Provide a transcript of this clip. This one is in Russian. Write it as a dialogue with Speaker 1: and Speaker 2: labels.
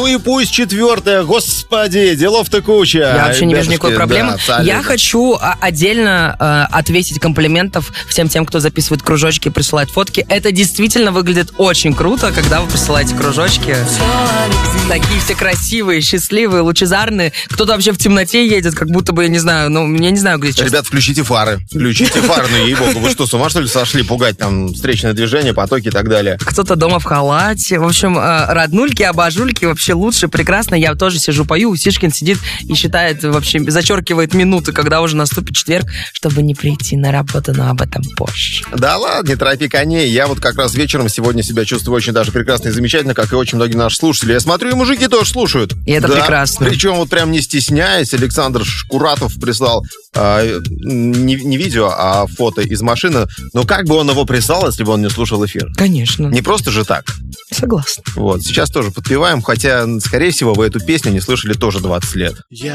Speaker 1: Ну и пусть 4-е, господи, делов-то куча.
Speaker 2: Я вообще не вижу
Speaker 1: Ребятушки,
Speaker 2: никакой проблемы.
Speaker 1: да,
Speaker 2: Я хочу отдельно ответить комплиментов всем тем, кто записывает кружочки и присылает фотки. Это действительно выглядит очень круто, когда вы присылаете кружочки. Такие все красивые, счастливые, лучезарные. Кто-то вообще в темноте едет, как будто бы, я не знаю, я не знаю, где сейчас.
Speaker 1: Ребят, включите фары, ну ей-богу. Вы что, с ума, что ли, сошли пугать там встречное движение, потоки и так далее?
Speaker 2: Кто-то дома в халате. В общем, роднульки, обожульки вообще лучше, прекрасно. Я тоже сижу, пою, Сишкин сидит и считает, вообще зачеркивает минуты, когда уже наступит четверг, чтобы не прийти на работу, но об этом позже.
Speaker 1: Да ладно, не торопи коней. Я вот как раз вечером сегодня себя чувствую очень даже прекрасно и замечательно, как и очень многие наши слушатели. Я смотрю, и мужики тоже слушают.
Speaker 2: И это прекрасно.
Speaker 1: Причем вот прям не стесняясь, Александр Шкуратов прислал не видео, а фото из машины. Но как бы он его прислал, если бы он не слушал эфир?
Speaker 2: Конечно.
Speaker 1: Не просто же так.
Speaker 2: Согласна.
Speaker 1: Вот, сейчас тоже подпеваем, хотя, скорее всего, вы эту песню не слышали тоже 20 лет.